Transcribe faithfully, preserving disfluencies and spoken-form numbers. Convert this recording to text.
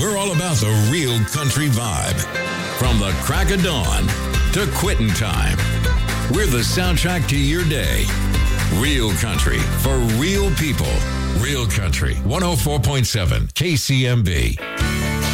We're all about the real country vibe. From the crack of dawn to quitting time. We're the soundtrack to your day. Real country for real people. Real Country, one oh four point seven K C M B.